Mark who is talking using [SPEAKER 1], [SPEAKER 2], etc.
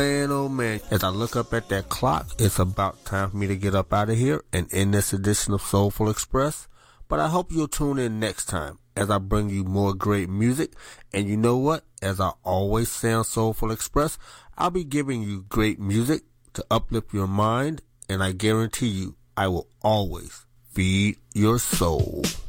[SPEAKER 1] Man, oh man, as I look up at that clock, it's about time for me to get up out of here and end this edition of Soulful Express. But I hope you'll tune in next time as I bring you more great music. And you know what? As I always say on Soulful Express, I'll be giving you great music to uplift your mind. And I guarantee you, I will always feed your soul.